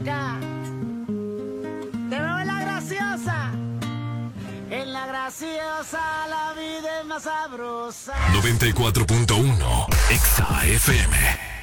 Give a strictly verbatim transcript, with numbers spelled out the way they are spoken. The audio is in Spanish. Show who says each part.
Speaker 1: Ya. Te veo en la graciosa. En la graciosa la vida es más sabrosa.
Speaker 2: noventa y cuatro punto uno Exa F M.